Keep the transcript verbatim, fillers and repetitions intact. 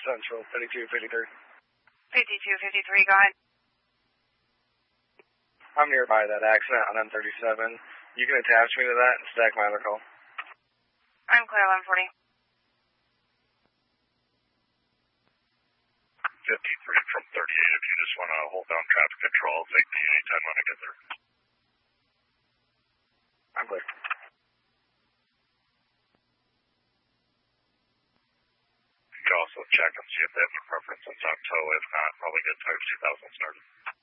Central, fifty-two fifty-three. fifty-two fifty-three, go ahead. I'm nearby that accident on M thirty-seven. You can attach me to that and stack my other call. I'm clear, eleven forty. fifty-three from thirty-eight, if you just want to hold down traffic control, I'll take the anytime when I get there. I'm clear. You can also check and see if they have a preference on tow. If not, probably get Type two thousand started.